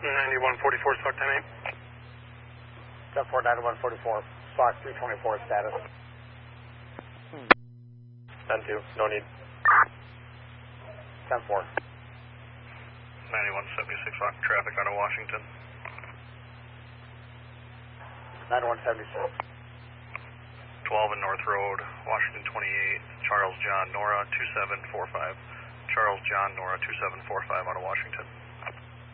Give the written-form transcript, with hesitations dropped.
9144, stock 10-8. 10-4, 9144, stock 324 status. 10-2, no need. 10-4. 9176, Fox traffic out of Washington. 9176. 12 and North Road, Washington 28, Charles John Nora 2745. Charles John Nora 2745 out of Washington.